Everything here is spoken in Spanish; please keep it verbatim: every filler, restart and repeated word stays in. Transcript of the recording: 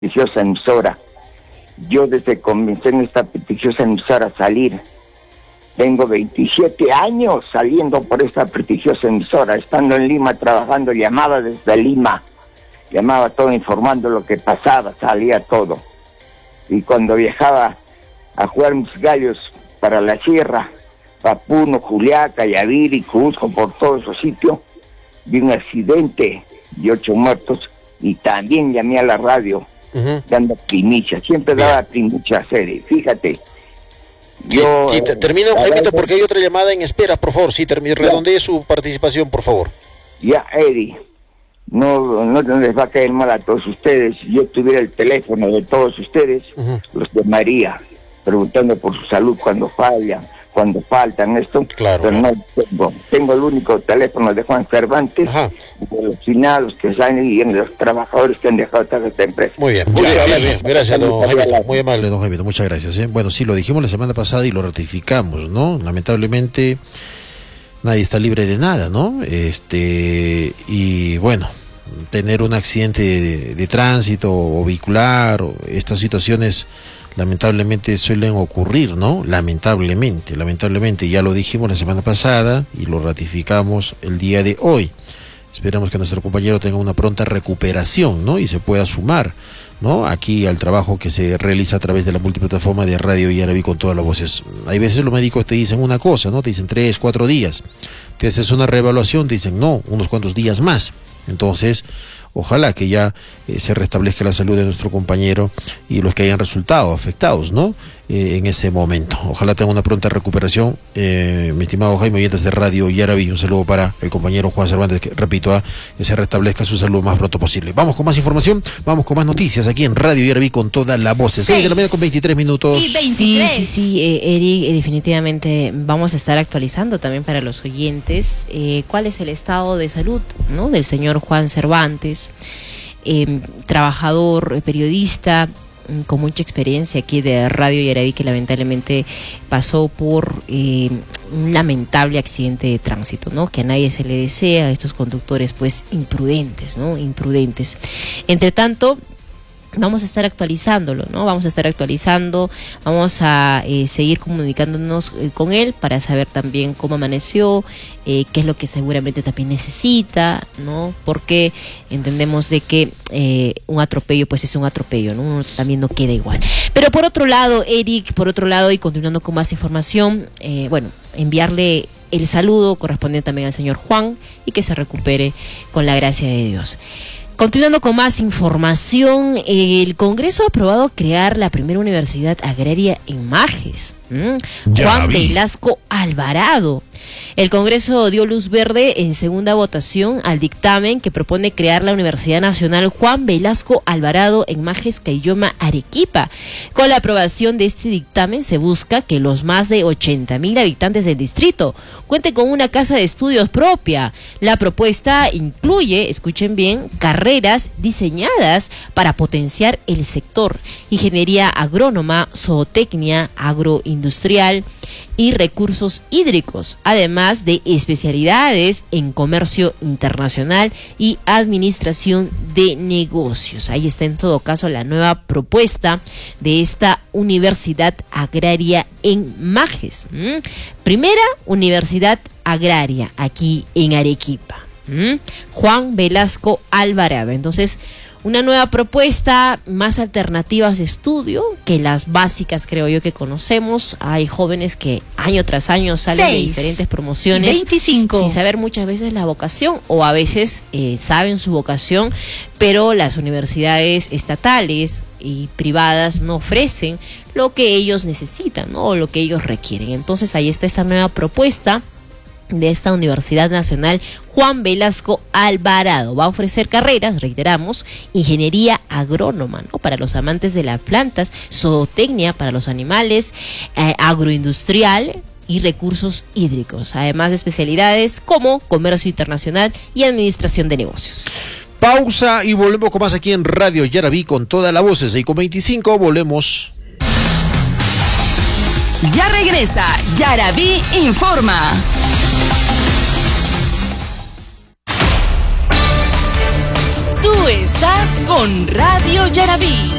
prestigiosa emisora. Yo desde que comencé en esta prestigiosa emisora a salir, tengo veintisiete años saliendo por esta prestigiosa emisora, estando en Lima trabajando, llamaba desde Lima, llamaba todo informando lo que pasaba, salía todo. Y cuando viajaba a jugar mis gallos para la sierra, Papuno, Juliaca, Yaviri, Cusco, por todos esos sitios, vi un accidente de ocho muertos y también llamé a la radio, uh-huh. dando primicia, siempre Bien. daba primicia serie, fíjate. Yo, sí, sí, termino, Jaimito, porque hay otra llamada en espera, por favor, sí, termine, redondee su participación, por favor. Ya, Eddie, no, no les va a caer mal a todos ustedes. Si yo tuviera el teléfono de todos ustedes, uh-huh. los llamaría, preguntando por su salud cuando fallan, cuando faltan esto, claro, pero claro. no tengo. Tengo el único teléfono de Juan Cervantes, Ajá. de los finados que salen y en los trabajadores que han dejado toda esta empresa. Muy bien, muy bien, bien, bien. Gracias, don Jaimito, muy amable, don Jaimito, muchas gracias. ¿eh? Bueno, sí, lo dijimos la semana pasada y lo ratificamos, ¿no? Lamentablemente nadie está libre de nada, ¿no? Este, y bueno, tener un accidente de, de tránsito o vehicular, o estas situaciones lamentablemente suelen ocurrir, ¿no? Lamentablemente, lamentablemente, ya lo dijimos la semana pasada y lo ratificamos el día de hoy. Esperamos que nuestro compañero tenga una pronta recuperación, ¿no? Y se pueda sumar, ¿no? Aquí al trabajo que se realiza a través de la multiplataforma de Radio Yaraví con todas las voces. Hay veces los médicos te dicen una cosa, ¿no? Te dicen tres, cuatro días. Te haces una reevaluación, te dicen no, unos cuantos días más. Entonces, ojalá que ya eh, se restablezca la salud de nuestro compañero y los que hayan resultado afectados, ¿no? Eh, en ese momento. Ojalá tenga una pronta recuperación. Eh, mi estimado Jaime, oyentes de Radio Yaraví, un saludo para el compañero Juan Cervantes, que repito, a que se restablezca su salud lo más pronto posible. Vamos con más información, vamos con más noticias aquí en Radio Yaraví con toda la voz. seis de la mañana con veintitrés minutos. Y veintitrés. Sí, sí, sí, eh, Eric, eh, definitivamente vamos a estar actualizando también para los oyentes eh, cuál es el estado de salud, ¿no? Del señor Juan Cervantes, eh, trabajador, eh, periodista, con mucha experiencia aquí de Radio Yaraví, que lamentablemente pasó por eh, un lamentable accidente de tránsito, ¿no? Que a nadie se le desea, a estos conductores pues imprudentes, ¿no? Imprudentes. Entre tanto, vamos a estar actualizándolo, ¿no? Vamos a estar actualizando, vamos a eh, seguir comunicándonos eh, con él para saber también cómo amaneció, eh, qué es lo que seguramente también necesita, ¿no? Porque entendemos de que eh, un atropello pues es un atropello, ¿no? Uno también no queda igual. Pero por otro lado, Eric, por otro lado, y continuando con más información, eh, bueno, enviarle el saludo correspondiente también al señor Juan y que se recupere con la gracia de Dios. Continuando con más información, el Congreso ha aprobado crear la primera universidad agraria en Majes. ¿Mm? Juan Velasco Alvarado. El Congreso dio luz verde en segunda votación al dictamen que propone crear la Universidad Nacional Juan Velasco Alvarado en Majes, Caylloma, Arequipa. Con la aprobación de este dictamen se busca que los más de ochenta mil habitantes del distrito cuenten con una casa de estudios propia. La propuesta incluye, escuchen bien, carreras diseñadas para potenciar el sector: ingeniería agrónoma, zootecnia, agroindustrial y recursos hídricos, además de especialidades en comercio internacional y administración de negocios. Ahí está en todo caso la nueva propuesta de esta universidad agraria en Majes. ¿Mm? Primera universidad agraria aquí en Arequipa. ¿Mm? Juan Velasco Alvarado. Entonces, una nueva propuesta, más alternativas de estudio que las básicas, creo yo, que conocemos. Hay jóvenes que año tras año salen Seis, de diferentes promociones veinticinco sin saber muchas veces la vocación, o a veces eh, saben su vocación, pero las universidades estatales y privadas no ofrecen lo que ellos necesitan, ¿no? O lo que ellos requieren. Entonces ahí está esta nueva propuesta de esta Universidad Nacional Juan Velasco Alvarado. Va a ofrecer carreras, reiteramos, ingeniería agrónoma, ¿no? Para los amantes de las plantas, zootecnia para los animales, eh, agroindustrial y recursos hídricos, además de especialidades como comercio internacional y administración de negocios. Pausa y volvemos con más aquí en Radio Yaraví con toda la voz. seis con veinticinco, volvemos. Ya regresa Yaraví Informa. Tu Tú estás con Radio Yarabí.